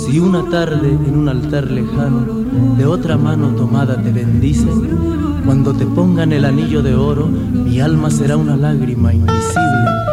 Si una tarde en un altar lejano de otra mano tomada te bendice, cuando te pongan el anillo de oro, mi alma será una lágrima invisible.